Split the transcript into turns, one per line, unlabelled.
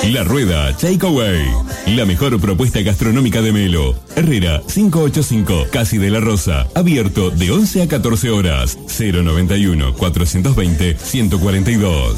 La Rueda Takeaway. La mejor propuesta gastronómica de Melo. Herrera 585, Casi de la Rosa. Abierto de 11 a 14 horas. 091 420 142.